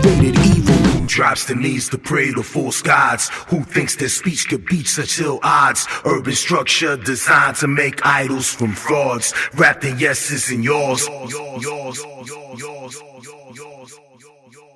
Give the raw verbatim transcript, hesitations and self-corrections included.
created evil. Who drops the knees to pray to false gods? Who thinks their speech could beat such ill odds? Urban structure designed to make idols from frauds, wrapped in yeses and yours. yours, yours, yours, yours, yours, yours, yours, yours.